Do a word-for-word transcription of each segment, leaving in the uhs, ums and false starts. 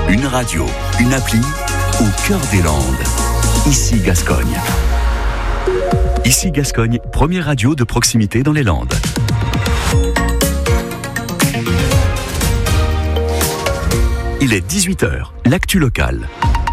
Une radio, une appli, au cœur des Landes. Ici Gascogne. Ici Gascogne, première radio de proximité dans les Landes. Il est dix-huit heures, l'actu locale.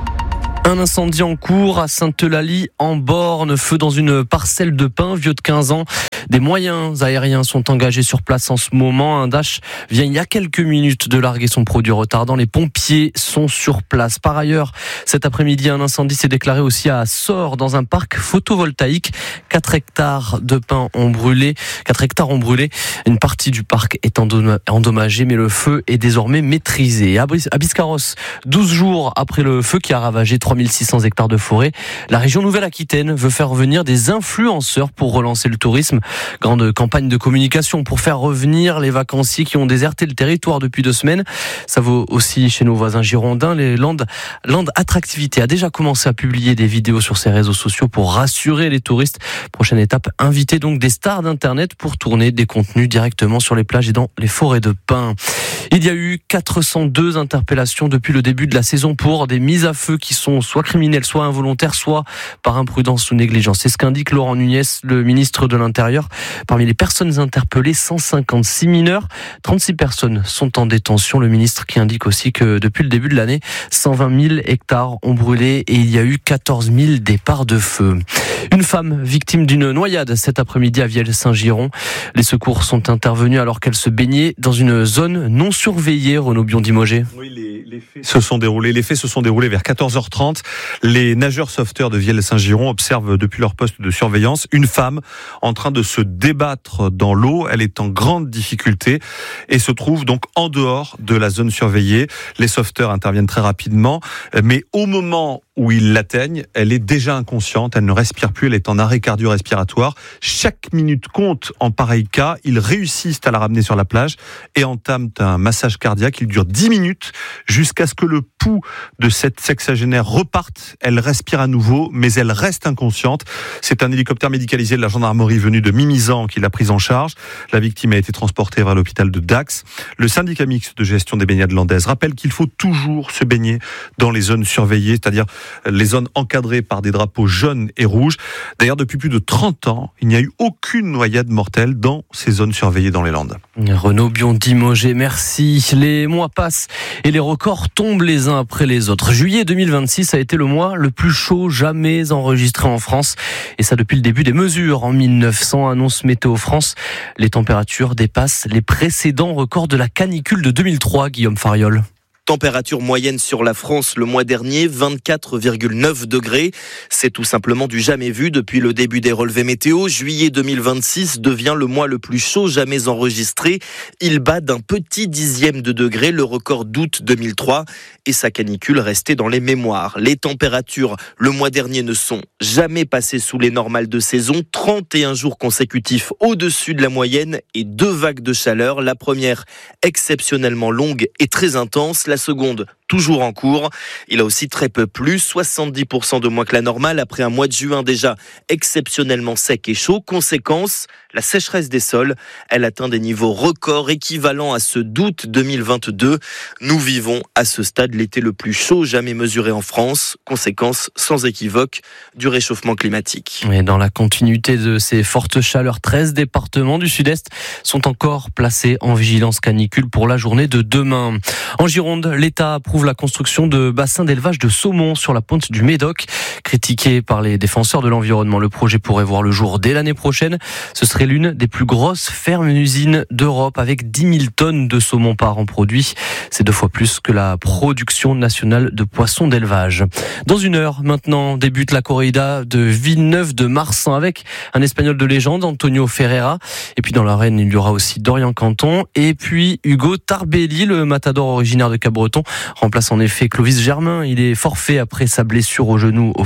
Un incendie en cours à Sainte-Eulalie en Borne, feu dans une parcelle de pin vieux de quinze ans. Des moyens aériens sont engagés sur place en ce moment. Un Dash vient il y a quelques minutes de larguer son produit retardant. Les pompiers sont sur place. Par ailleurs, cet après-midi, un incendie s'est déclaré aussi à Sort dans un parc photovoltaïque. quatre hectares de pin ont brûlé. quatre hectares ont brûlé. Une partie du parc est endommagée, mais le feu est désormais maîtrisé. À Biscarrosse, douze jours après le feu qui a ravagé trois mille six cents hectares de forêt, la région Nouvelle-Aquitaine veut faire revenir des influenceurs pour relancer le tourisme. Grande campagne de communication pour faire revenir les vacanciers qui ont déserté le territoire depuis deux semaines. Ça vaut aussi chez nos voisins girondins. Les Landes, Landes Attractivité a déjà commencé à publier des vidéos sur ses réseaux sociaux pour rassurer les touristes. Prochaine étape, inviter donc des stars d'internet pour tourner des contenus directement sur les plages et dans les forêts de pins. Il y a eu quatre cent deux interpellations depuis le début de la saison pour des mises à feu qui sont soit criminelles, soit involontaires, soit par imprudence ou négligence. C'est ce qu'indique Laurent Nunez, le ministre de l'Intérieur. Parmi les personnes interpellées, cent cinquante-six mineurs, trente-six personnes sont en détention. Le ministre qui indique aussi que depuis le début de l'année, cent vingt mille hectares ont brûlé et il y a eu quatorze mille départs de feu. Une femme victime d'une noyade cet après-midi à Vielle-Saint-Giron. Les secours sont intervenus alors qu'elle se baignait dans une zone non surveillée. Renaud Biondimogé. Oui, les, les faits se sont déroulés. Les faits se sont déroulés vers quatorze heures trente. Les nageurs sauveteurs de Vielle-Saint-Giron observent depuis leur poste de surveillance une femme en train de se débattre dans l'eau. Elle est en grande difficulté et se trouve donc en dehors de la zone surveillée. Les sauveteurs interviennent très rapidement, mais au moment où ils l'atteignent, elle est déjà inconsciente, elle ne respire plus, elle est en arrêt cardio-respiratoire. Chaque minute compte en pareil cas. Ils réussissent à la ramener sur la plage et entament un massage cardiaque. Il dure dix minutes jusqu'à ce que le pouls de cette sexagénaire reparte. Elle respire à nouveau, mais elle reste inconsciente. C'est un hélicoptère médicalisé de la gendarmerie venu de Mimizan qui l'a prise en charge. La victime a été transportée vers l'hôpital de Dax. Le syndicat mixte de gestion des baignades landaises rappelle qu'il faut toujours se baigner dans les zones surveillées, c'est-à-dire les zones encadrées par des drapeaux jaunes et rouges. D'ailleurs, depuis plus de trente ans, il n'y a eu aucune noyade mortelle dans ces zones surveillées dans les Landes. Renaud Biondimogé, merci. Les mois passent et les records tombent les uns après les autres. Juillet deux mille vingt-six a été le mois le plus chaud jamais enregistré en France. Et ça depuis le début des mesures en mille neuf cents, annonce Météo France. Les températures dépassent les précédents records de la canicule de deux mille trois, Guillaume Fariol. Température moyenne sur la France le mois dernier, vingt-quatre virgule neuf degrés. C'est tout simplement du jamais vu depuis le début des relevés météo. Juillet deux mille vingt-six devient le mois le plus chaud jamais enregistré. Il bat d'un petit dixième de degré le record d'août deux mille trois et sa canicule restait dans les mémoires. Les températures le mois dernier ne sont jamais passées sous les normales de saison. trente et un jours consécutifs au-dessus de la moyenne et deux vagues de chaleur. La première exceptionnellement longue et très intense. La seconde, toujours en cours. Il a aussi très peu plu, soixante-dix pour cent de moins que la normale après un mois de juin déjà exceptionnellement sec et chaud. Conséquence, la sécheresse des sols. Elle atteint des niveaux records équivalents à ceux d'août deux mille vingt-deux. Nous vivons à ce stade l'été le plus chaud jamais mesuré en France. Conséquence sans équivoque du réchauffement climatique. Et dans la continuité de ces fortes chaleurs, treize départements du sud-est sont encore placés en vigilance canicule pour la journée de demain. En Gironde, l'État approuve la construction de bassins d'élevage de saumon sur la pointe du Médoc. Critiqué par les défenseurs de l'environnement, le projet pourrait voir le jour dès l'année prochaine. Ce serait l'une des plus grosses fermes-usines d'Europe avec dix mille tonnes de saumon par an produit. C'est deux fois plus que la production nationale de poissons d'élevage. Dans une heure, maintenant, débute la corrida de Villeneuve de Marsan avec un Espagnol de légende, Antonio Ferreira. Et puis dans l'arène, il y aura aussi Dorian Canton. Et puis Hugo Tarbelli, le matador originaire de Cap-Breton, remplace en effet Clovis Germain. Il est forfait après sa blessure au genou au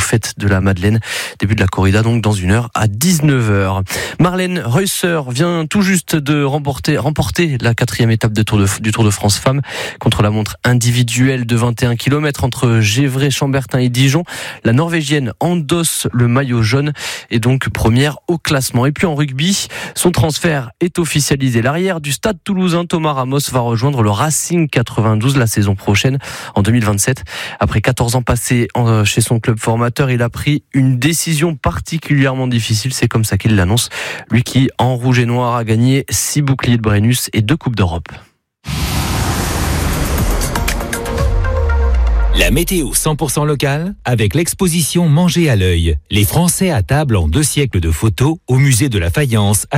fêtes de la Madeleine. Début de la corrida donc dans une heure à dix-neuf heures. Marlène Reusser vient tout juste de remporter, remporter la quatrième étape de Tour de, du Tour de France Femmes contre la montre individuelle de vingt et un kilomètres entre Gévray, Chambertin et Dijon. La Norvégienne endosse le maillot jaune et donc première au classement. Et puis en rugby, son transfert est officialisé. L'arrière du Stade toulousain, Thomas Ramos, va rejoindre le Racing quatre-vingt-douze la saison prochaine, en deux mille vingt-sept. Après quatorze ans passés chez son club formateur, il a pris une décision particulièrement difficile. C'est comme ça qu'il l'annonce. Lui qui, en rouge et noir, a gagné six boucliers de Brennus et deux Coupes d'Europe. La météo cent pour cent locale avec l'exposition Manger à l'œil. Les Français à table en deux siècles de photos au musée de la Fayence à